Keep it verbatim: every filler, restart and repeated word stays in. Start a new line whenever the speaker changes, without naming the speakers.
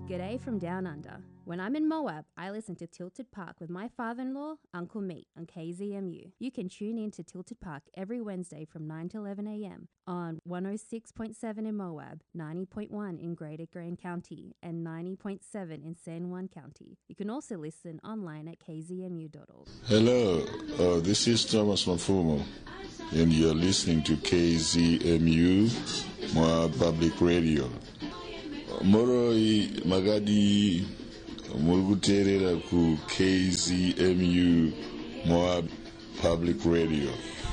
G'day from Down Under. When I'm in Moab, I listen to Tilted Park with my father-in-law, Uncle Meat, on K Z M U. You can tune in to Tilted Park every Wednesday from nine to eleven a.m. on one oh six point seven in Moab, ninety point one in Greater Grand County, and ninety point seven in San Juan County. You can also listen online at k z m u dot org.
Hello, uh, this is Thomas Mafumo, and you're listening to K Z M U, Moab Public Radio. Moroi magadi mulguterera ku K Z M U Moab Public Radio.